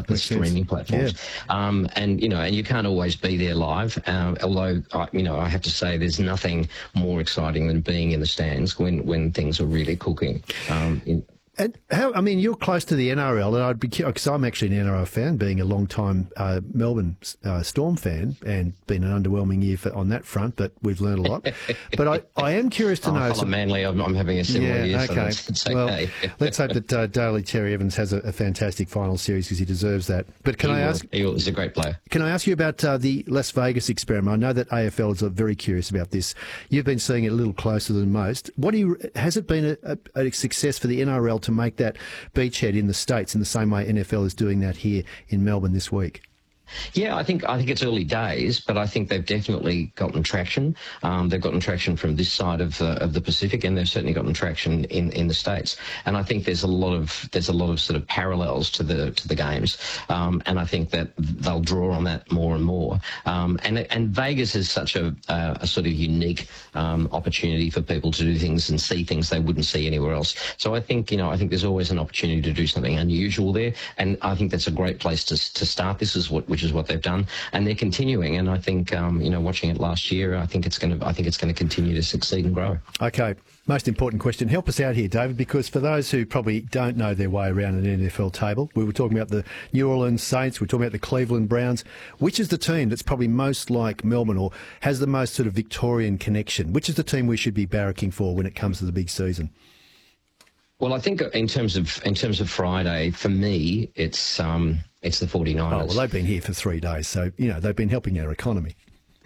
the streaming platforms. Yeah. And you can't always be there live. Although I have to say, there's nothing more exciting than being in the stands when things are really cooking. And you're close to the NRL, and I'd be because I'm actually an NRL fan, being a long-time Melbourne Storm fan, and been an underwhelming year on that front, but we've learned a lot. But I am curious to know. Manly, I'm having a similar year. Okay. So it's okay. Well, let's hope that Daly Cherry Evans has a fantastic final series, because he deserves that. But he's a great player. Can I ask you about the Las Vegas experiment? I know that AFL is very curious about this. You've been seeing it a little closer than most. Has it been a success for the NRL to make that beachhead in the States in the same way NFL is doing that here in Melbourne this week? Yeah, I think it's early days, but I think they've definitely gotten traction. They've gotten traction from this side of the Pacific, and they've certainly gotten traction in the States. And I think there's a lot of sort of parallels to the games, and I think that they'll draw on that more and more. And Vegas is such a sort of unique opportunity for people to do things and see things they wouldn't see anywhere else. So I think there's always an opportunity to do something unusual there, and I think that's a great place to start. Which is what they've done, and they're continuing. And I think, watching it last year, I think it's going to continue to succeed and grow. Okay, most important question. Help us out here, David, because for those who probably don't know their way around an NFL table, we were talking about the New Orleans Saints, we're talking about the Cleveland Browns. Which is the team that's probably most like Melbourne, or has the most sort of Victorian connection? Which is the team we should be barracking for when it comes to the big season? Well, I think in terms of Friday, for me, it's the 49ers. Oh, well, they've been here for 3 days, so, they've been helping our economy.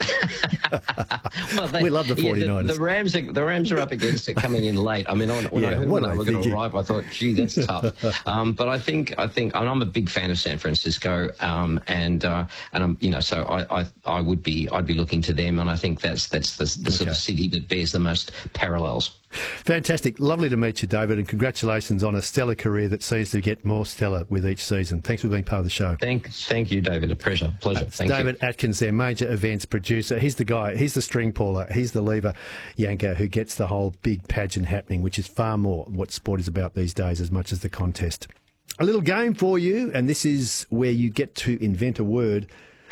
We love the 49ers. Yeah, the Rams are up against it coming in late. I mean, when I heard they were going to arrive, I thought, gee, that's tough. But I think, and I'm a big fan of San Francisco, and I'm, so I'd be looking to them, and I think that's the sort of city that bears the most parallels. Fantastic. Lovely to meet you, David, and congratulations on a stellar career that seems to get more stellar with each season. Thanks for being part of the show. Thank you, David. A pleasure. Thank David you. Atkins, their major events producer. He's the guy, he's the string puller, he's the lever yanker who gets the whole big pageant happening, which is far more what sport is about these days as much as the contest. A little game for you, and this is where you get to invent a word.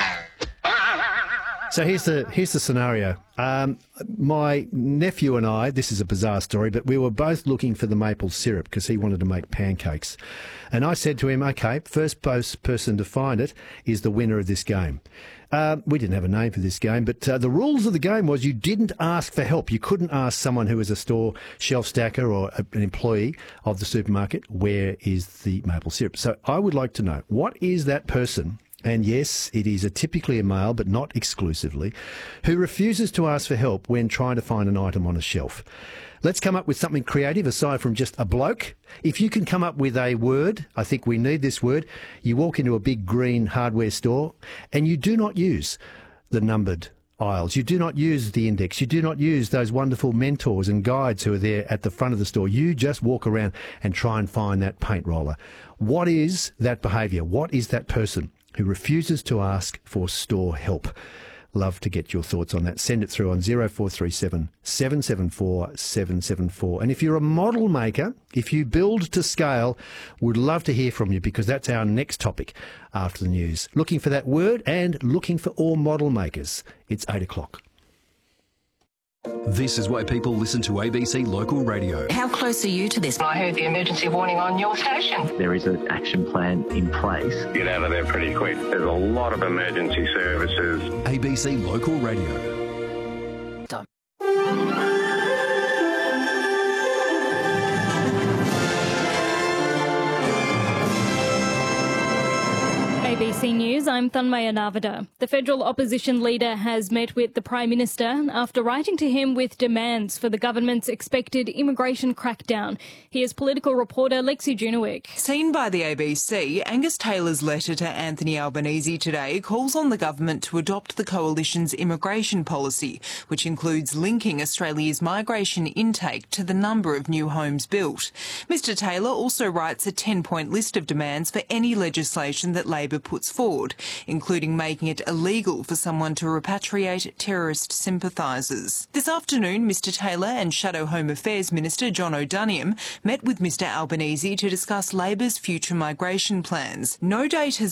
So here's the scenario. My nephew and I, this is a bizarre story, but we were both looking for the maple syrup because he wanted to make pancakes. And I said to him, okay, first person to find it is the winner of this game. We didn't have a name for this game, but the rules of the game was you didn't ask for help. You couldn't ask someone who was a store shelf stacker or an employee of the supermarket, where is the maple syrup? So I would like to know, what is that person? And yes, it is typically a male, but not exclusively, who refuses to ask for help when trying to find an item on a shelf. Let's come up with something creative aside from just a bloke. If you can come up with a word, I think we need this word. You walk into a big green hardware store and you do not use the numbered aisles. You do not use the index. You do not use those wonderful mentors and guides who are there at the front of the store. You just walk around and try and find that paint roller. What is that behaviour? What is that person who refuses to ask for store help? Love to get your thoughts on that. Send it through on 0437 774 774. And if you're a model maker, if you build to scale, would love to hear from you, because that's our next topic after the news. Looking for that word and looking for all model makers. It's 8 o'clock. This is why people listen to ABC Local Radio. How close are you to this? I heard the emergency warning on your station. There is an action plan in place. Get out of there pretty quick. There's a lot of emergency services. ABC Local Radio. ABC News, I'm Thanmaya Navada. The federal opposition leader has met with the Prime Minister after writing to him with demands for the government's expected immigration crackdown. Here's political reporter Lexi Junowick. Seen by the ABC, Angus Taylor's letter to Anthony Albanese today calls on the government to adopt the coalition's immigration policy, which includes linking Australia's migration intake to the number of new homes built. Mr Taylor also writes a 10-point list of demands for any legislation that Labor puts forward, including making it illegal for someone to repatriate terrorist sympathisers. This afternoon, Mr Taylor and Shadow Home Affairs Minister John O'Doniam met with Mr Albanese to discuss Labor's future migration plans. No date has